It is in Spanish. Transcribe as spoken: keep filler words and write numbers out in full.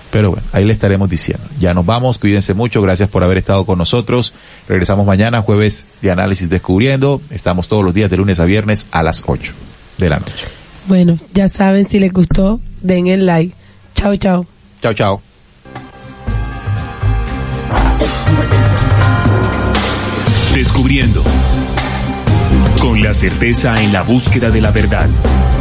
Pero bueno, ahí le estaremos diciendo. Ya nos vamos, cuídense mucho, gracias por haber estado con nosotros. Regresamos mañana, jueves de Análisis Descubriendo. Estamos todos los días de lunes a viernes a las ocho de la noche. Bueno, ya saben, si les gustó, den el like. Chao, chao. Chao, chao. Descubriendo. Con la certeza en la búsqueda de la verdad.